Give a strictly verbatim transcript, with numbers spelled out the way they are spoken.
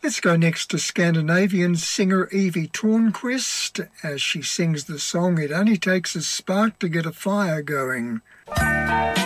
Let's go next to Scandinavian singer Evie Tornquist as she sings the song It Only Takes a Spark to Get a Fire Going.